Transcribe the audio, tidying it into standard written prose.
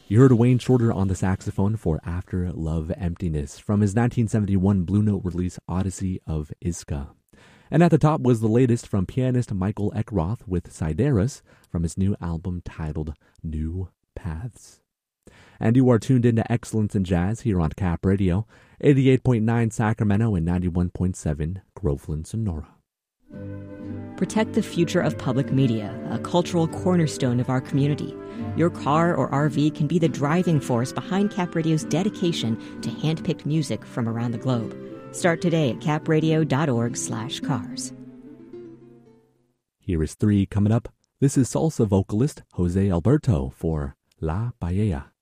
You heard Wayne Shorter on the saxophone for After Love Emptiness from his 1971 Blue Note release Odyssey of Iska. And at the top was the latest from pianist Michael Eckroth with Sideris from his new album titled New Paths. And you are tuned into Excellence in Jazz here on Cap Radio, 88.9 Sacramento and 91.7 Groveland, Sonora. Protect the future of public media, a cultural cornerstone of our community. Your car or RV can be the driving force behind Cap Radio's dedication to hand-picked music from around the globe. Start today at capradio.org/cars. Here is 3 coming up. This is salsa vocalist Jose Alberto for La Paella.